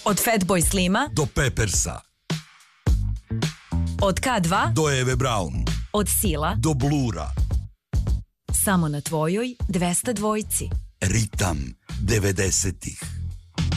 Od Fatboy Slima do Peppersa. Od K2 do Eve Braun. Od Sila do Blura. Samo na tvojoj 202. Ritam 90-ih.